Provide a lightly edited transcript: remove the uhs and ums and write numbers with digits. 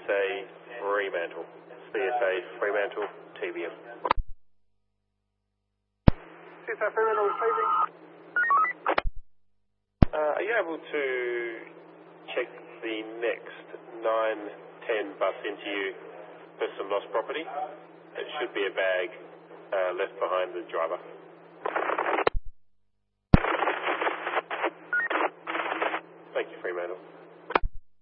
CSA Fremantle. CSA Fremantle, TBM. CSA Fremantle receiving. Are you able to check the next 910 bus into you for some lost property? It should be a bag left behind the driver.